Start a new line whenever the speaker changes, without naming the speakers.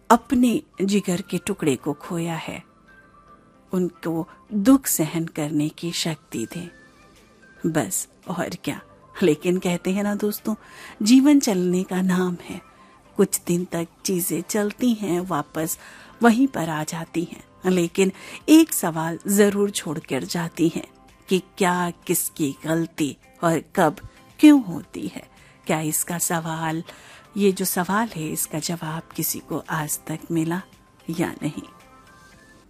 अपने जिगर के टुकड़े को खोया है, उनको दुख सहन करने की शक्ति दें, बस और क्या। लेकिन कहते हैं ना दोस्तों, जीवन चलने का नाम है। कुछ दिन तक चीजें चलती हैं, वापस वहीं पर आ जाती हैं, लेकिन एक सवाल जरूर छोड़कर जाती हैं कि क्या, किसकी गलती और कब, क्यों होती है। क्या इसका सवाल, ये जो सवाल है, इसका जवाब किसी को आज तक मिला या नहीं।